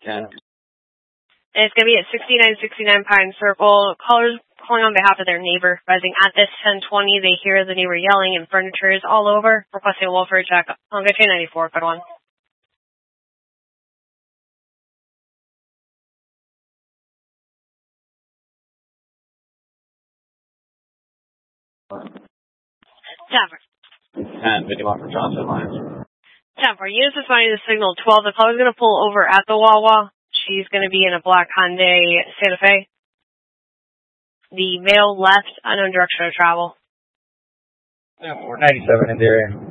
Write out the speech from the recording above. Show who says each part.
Speaker 1: 10.
Speaker 2: And it's going to be at 6969 Pine Circle. Callers calling on behalf of their neighbor, advising at this 10:20 they hear the neighbor yelling and furniture is all over, requesting a welfare check on 1594, code 1. Tavern.
Speaker 1: 10, 51 for Johnson Lines.
Speaker 2: 10 for units responding to signal 12. The caller's going to pull over at the Wawa. She's going to be in a black Hyundai Santa Fe. The male left, unknown direction of travel.
Speaker 1: Yeah, 497 in the area.